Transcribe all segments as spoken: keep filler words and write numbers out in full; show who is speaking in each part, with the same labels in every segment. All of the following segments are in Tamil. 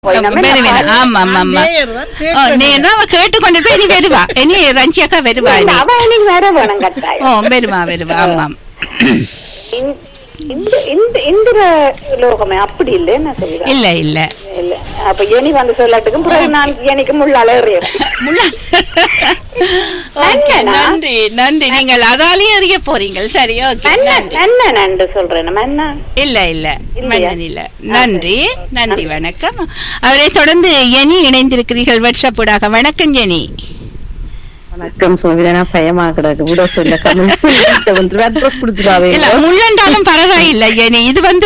Speaker 1: கேட்டுக்கொண்டு இனி வருவா இனி ரஞ்சியக்கா வருவா வருவா வருவா ஆமாம்
Speaker 2: லோகமே அப்படி இல்ல என்ன சொல்ற
Speaker 1: இல்ல இல்ல
Speaker 2: இல்ல அப்ப இனி வந்து சொல்லட்டுக்கும் பிறகு நான் எனக்கு முள்ளால
Speaker 1: நன்றி நன்றி நீங்கள் அதாலேயே அறிய போறீங்க சரி ஓகே
Speaker 2: என்ன நன்றி சொல்றேன்
Speaker 1: இல்ல இல்ல மன்னன் இல்ல நன்றி நன்றி வணக்கம் அவரை தொடர்ந்து எனி இணைந்திருக்கிறீர்கள் வாட்ஸ்அப் ஊடாக வணக்கம் எனி
Speaker 3: வணக்கம் சோவிதா பயமா கிடக்கு விட சொல்ல
Speaker 1: முள்ளண்டாலும் பரவாயில்லை எனி இது வந்து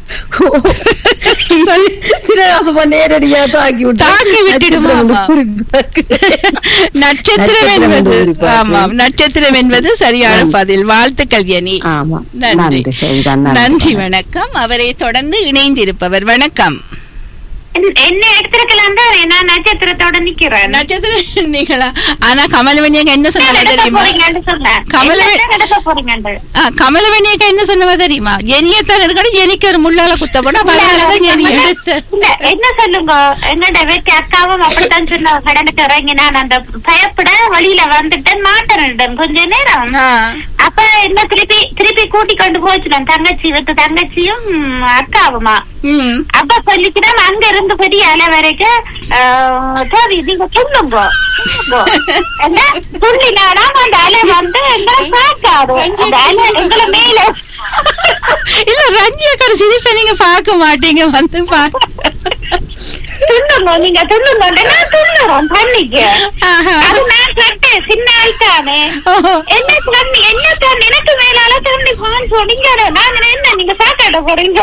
Speaker 3: நேரடியா தாக்கி
Speaker 1: தாக்கி விட்டுடும் நட்சத்திரம் என்பது ஆமாம் நட்சத்திரம் என்பது சரியான பதில் வாழ்த்துக்கள் எனி நன்றி நன்றி வணக்கம் அவரை தொடர்ந்து இணைந்திருப்பவர் வணக்கம்
Speaker 4: என்ன எடுத்திருக்கலாம் தான் நான் நட்சத்திரத்தோட நிக்கிறேன்
Speaker 1: நட்சத்திரம் நீங்களா ஆனா கமலவணியக்க என்ன சொன்னவா தெரியுமா கமலவணியக்க என்ன சொன்னவா தெரியுமா எனியத்தான் எடுக்கணும் எனக்கு ஒரு முள்ளால குத்த போனா பரவாயில்ல
Speaker 4: என்ன சொல்லுங்க என்னோட வீட்டு அக்காவும் அப்படித்தான் சொன்ன கடனுக்கு இறங்கி நான் அந்த பயப்பட வழியில வந்துட்டேன் மாட்டேன் கொஞ்ச நேரம் அப்ப என்ன திருப்பி திருப்பி கூட்டி கொண்டு போச்சுனேன் தங்கச்சி வித்து தங்கச்சியும் அக்காவுமா அப்ப சொல்லிக்கிறேன் அங்க இருந்து பெரிய அலை வரைக்கும் சரி நீங்க சொல்லுங்க சொல்லினாடா அந்த அலை வந்து எங்களை பார்க்காது அந்த அலை எங்களை மேல
Speaker 1: இல்ல ரஞ்சியக்கார சிரிப்பை நீங்க பார்க்க மாட்டீங்க வந்து பாக்க
Speaker 4: துண்ணுங்க நீங்க துண்ணுங்க நான் துண்ணுறோம் பண்ணிக்க அது நான் கேட்டேன் சின்ன ஆயிட்டானே என்ன தண்ணி என்ன தண்ணி எனக்கு மேலால தண்ணி பான் சொன்னீங்க நான் என்ன நீங்க சாக்காட போறீங்க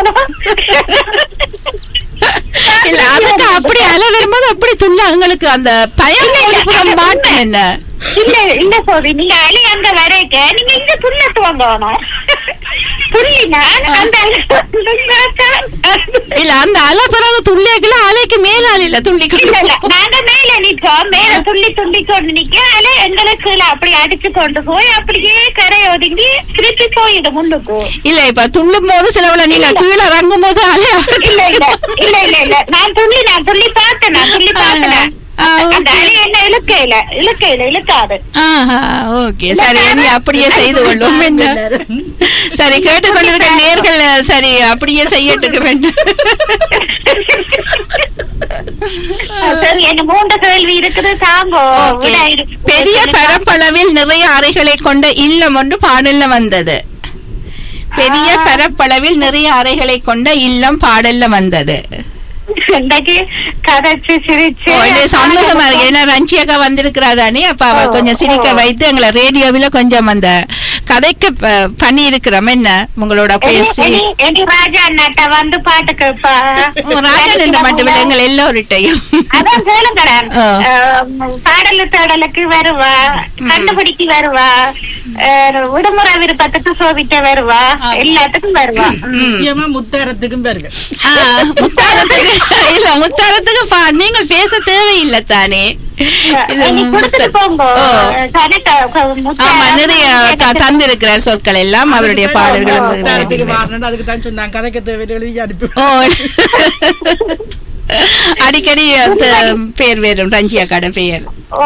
Speaker 1: இல்ல அதுக்கு அப்படி அலை வரும்போது அப்படி துள்ள உங்களுக்கு அந்த பயம் ஒரு புறம் மாட்டேன் என்ன
Speaker 4: இல்ல இல்ல சோதி நீங்க அலை அங்க வரைக்க நீங்க இங்க துள்ள துவங்கணும்
Speaker 1: இல்ல அந்த அலை பிறகு துள்ளிக்கல அலைக்கு மேலால இல்ல துள்ளிக்கல
Speaker 4: நாங்க மேல நிற்கோம் மேல துள்ளி துள்ளி கொண்டு நிக்க அலை எங்களுக்கு அப்படி அடிச்சு கொண்டு போய் அப்படியே கரை ஒதுங்கி திருப்பி போயிடும் முன்னுக்கு
Speaker 1: இல்ல இப்ப துள்ளும் போது சிலவுல நீங்க கீழே இறங்கும் போது அலை
Speaker 4: இல்ல இல்ல இல்ல இல்ல இல்ல நான் துள்ளி நான் துள்ளி பார்த்தேன் நான் துள்ளி பார்த்தேன் என்ன இழுக்கையில இழுக்கையில இழுக்காது
Speaker 1: ஓகே சரி நீ அப்படியே செய்து கொள்ளும் என்ன சரி கேட்டுக்கொண்டிருக்க நேர்கள் சரி அப்படியே செய்யட்டுக்கு வேண்டும்
Speaker 4: மூன்று கேள்வி இருக்குது தாங்கோ
Speaker 1: பெரிய பரப்பளவில் நிறைய அறைகளை கொண்ட இல்லம் ஒன்று பாடல்ல வந்தது பெரிய பரப்பளவில் நிறைய அறைகளை கொண்ட இல்லம் பாடல்ல வந்தது சந்தோஷமா இருக்கு ஏன்னா ரஞ்சியக்கா வந்திருக்கிறாதானே அப்ப அவ கொஞ்சம் சிரிக்க வைத்து எங்களை ரேடியோவில கொஞ்சம் அந்த கதைக்கு பண்ணி இருக்கிறோம் என்ன உங்களோட பேசி
Speaker 4: ராஜா அண்ணாட்ட வந்து பாட்டுக்கு
Speaker 1: ராஜா மட்டும் இல்ல எங்களை எல்லோருட்டையும்
Speaker 4: பாடலு தேடலுக்கு வருவா கண்டுபிடிக்கு வருவா விடுமுறை விருப்பத்துக்கு சோபிக்க வருவா எல்லாத்துக்கும் வருவா
Speaker 3: நிச்சயமா முத்தாரத்துக்கும் வருவா
Speaker 1: முத்தாரத்துக்கு இல்ல முத்தாரத்துக்கு நீங்கள் பேச தேவையில்லை தானே நிறைய தந்திருக்கிறார் சொற்கள் எல்லாம் அவருடைய பாடல்கள் அடிக்கடி பேர் வேறும் ரஞ்சியாக்காட பெயர்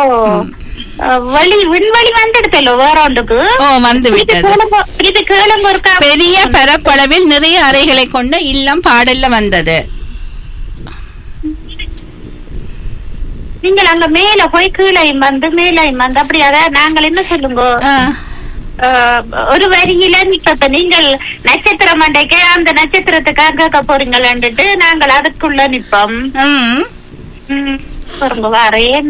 Speaker 1: பெரிய பரப்பளவில் நிறைய அறைகளை கொண்ட இல்லம் பாடல்ல வந்தது
Speaker 4: நீங்கள் அங்க மேல போய் கீழையும் வந்து மேலையும் வந்து அப்படி அதாவது நாங்கள் என்ன சொல்லுங்க ஒரு வரியில இப்ப நீங்கள் நட்சத்திர மண்டைக்கு அந்த நட்சத்திரத்துக்காக கேட்க போறீங்களான்ட்டு நாங்கள் அதுக்குள்ள நிப்போம் பாருங்க வாரேன்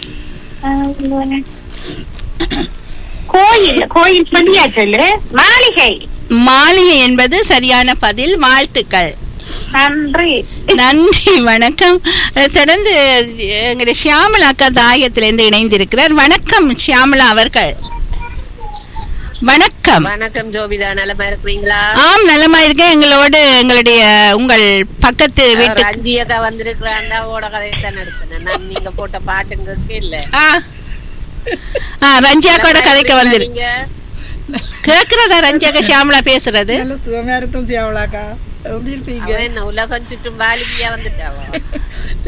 Speaker 4: கோயில் கோயில் சொல்லியாச்சு மாளிகை
Speaker 1: மாளிகை என்பது சரியான பதில் வாழ்த்துக்கள்
Speaker 4: நன்றி
Speaker 1: நன்றி வணக்கம் தொடர்ந்து எங்களுடைய ஷியாமலா அக்கா தாயத்திலிருந்து இணைந்திருக்கிறார் வணக்கம் ஷியாமலா அவர்கள் வணக்கம்
Speaker 5: வணக்கம் ஜோபிதா நலமா இருக்கிறீங்களா
Speaker 1: ஆம் நலமா இருக்கேன் எங்களோடு எங்களுடைய உங்கள் பக்கத்து வீட்டு
Speaker 5: ரஞ்சியக்கா வந்திருக்கிறாண்டா ஓட கதையை தான் எடுத்தேன் நான் நீங்க போட்ட பாட்டுங்க இல்ல
Speaker 1: ரஞ்சியாக்கோட கதைக்கு வந்துரு கேக்குறதா ரஞ்சியாக்கா ஷியாமலா பேசுறது
Speaker 6: எப்படி இருப்பீங்க?
Speaker 5: அவ என்ன உலகம் சுற்றும் வாலிபியா வந்துட்டாவா?